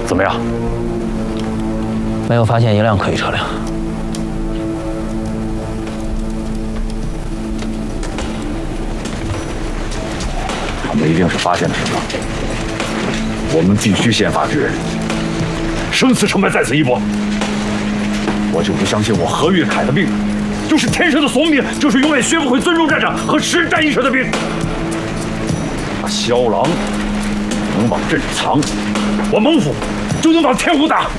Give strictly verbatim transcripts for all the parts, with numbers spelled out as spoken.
怎么样？ 没有发现一辆可疑车辆。 他们一定是发现了什么，我们必须先发制人，生死成败在此一搏。我就不相信我何玉凯的命就是天生的怂兵，就是永远学不会尊重战场和实战意识的兵。萧郎能往这里藏，我蒙府就能往天湖打。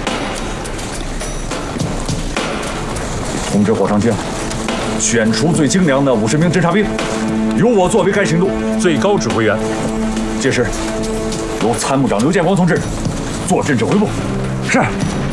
通知火上将，选出最精良的五十名侦察兵，由我作为该行动最高指挥员。届时，由参谋长刘建光同志坐镇指挥部。是。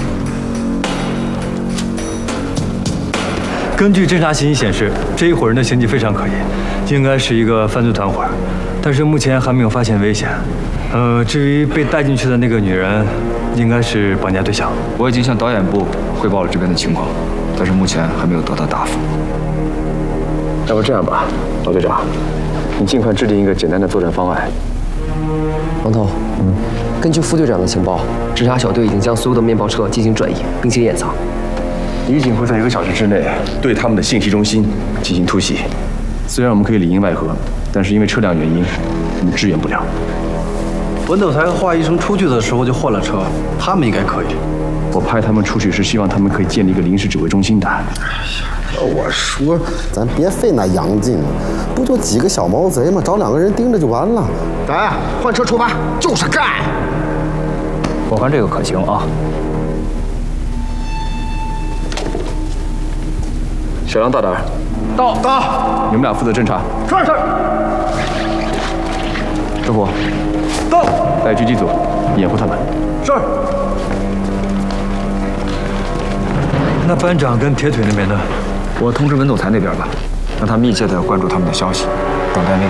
根据侦查信息显示，这一伙人的行迹非常可疑，应该是一个犯罪团伙，但是目前还没有发现危险。呃，至于被带进去的那个女人，应该是绑架对象。 我已经向导演部汇报了这边的情况，但是目前还没有得到答复。 要不这样吧，老队长，你尽快制定一个简单的作战方案。 王头，嗯，根据副队长的情报，侦察小队已经将所有的面包车进行转移，并且掩藏。 女警会在一个小时之内对他们的信息中心进行突袭。虽然我们可以里应外合，但是因为车辆原因，我们支援不了。 文斗才和华医生出去的时候就换了车，他们应该可以。 我派他们出去是希望他们可以建立一个临时指挥中心的。 我说，咱别费那洋劲了，不就几个小毛贼吗？找两个人盯着就完了。 来，换车出发，就是干！ 我看这个可行啊。 小杨到哪儿？ 到到。 你们俩负责侦查。 是是。 师傅， 到。 带狙击组掩护他们。 是。 那班长跟铁腿那边呢？ 我通知文总裁那边吧，让他密切的关注他们的消息，等待那。